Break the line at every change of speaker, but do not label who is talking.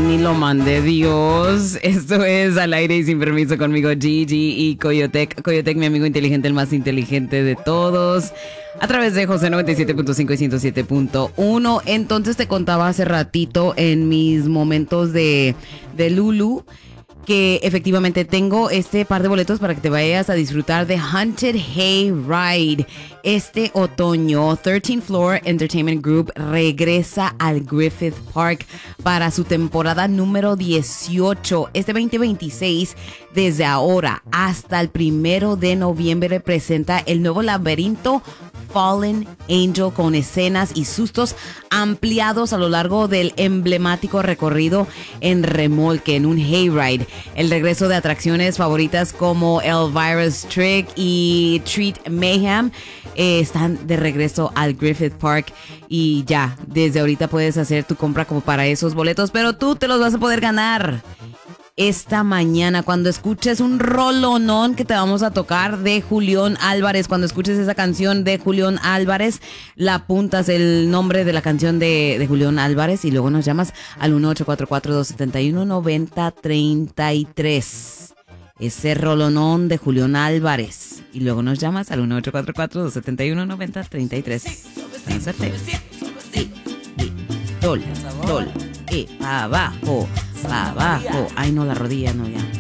ni lo mande Dios. Esto es Al Aire y Sin Permiso conmigo, Gigi y Coyotec. Coyotec, mi amigo inteligente, el más inteligente de todos. A través de José 97.5 y 107.1. Entonces te contaba hace ratito en mis momentos de Lulu que efectivamente tengo este par de boletos para que te vayas a disfrutar de Haunted Hayride. Este otoño, 13th Floor Entertainment Group regresa al Griffith Park para su temporada número 18. Este 2026, desde ahora hasta el 1 de noviembre, presenta el nuevo laberinto Fallen Angel con escenas y sustos ampliados a lo largo del emblemático recorrido en remolque, en un hayride. El regreso de atracciones favoritas como Elvira's Trick y Treat Mayhem están de regreso al Griffith Park y ya, desde ahorita puedes hacer tu compra como para esos boletos, pero tú te los vas a poder ganar esta mañana cuando escuches un rolonón que te vamos a tocar de Julián Álvarez. Cuando escuches esa canción de Julián Álvarez, la apuntas el nombre de la canción de Julián Álvarez y luego nos llamas al 1844-271-9033. Ese rolonón de Julián Álvarez y luego nos llamas al 1844-271-9033. Suerte. Sol, abajo. Ay, no, la rodilla, no, ya.